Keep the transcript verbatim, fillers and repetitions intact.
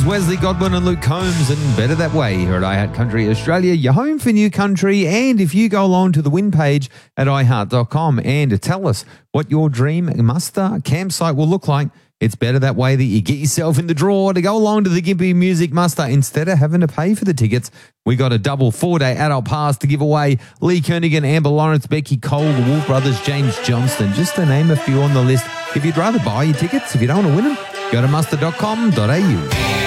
Wesley Godwin and Luke Combs and Better That Way here at iHeart Country Australia, your home for new country. And if you go along to the win page at i heart dot com and tell us what your dream muster campsite will look like, it's better that way that you get yourself in the draw to go along to the Gympie Music Muster instead of having to pay for the tickets. We got a double four-day adult pass to give away. Lee Kernaghan, Amber Lawrence, Becky Cole, the Wolf Brothers, James Johnston, just to name a few on the list. If you'd rather buy your tickets, if you don't want to win them, go to muster dot com dot a u.